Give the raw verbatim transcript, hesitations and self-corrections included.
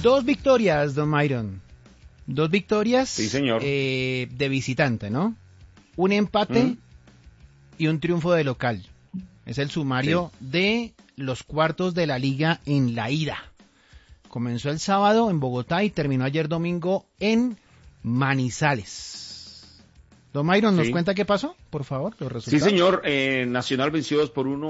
Dos victorias, don Myron. Dos victorias sí, señor. Eh, de visitante, ¿no? Un empate ¿Mm? y un triunfo de local. Es el sumario sí. de los cuartos de la liga en la ida. Comenzó el sábado en Bogotá y terminó ayer domingo en Manizales. Don Myron, ¿nos sí. cuenta qué pasó, por favor, los resultados? Sí, señor. Eh, Nacional venció dos por uno